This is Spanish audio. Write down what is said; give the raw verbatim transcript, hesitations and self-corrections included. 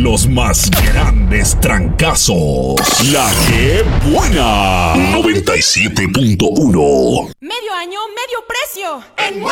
los más grandes trancazos. La que buena. noventa y siete punto uno. Medio año, medio precio. En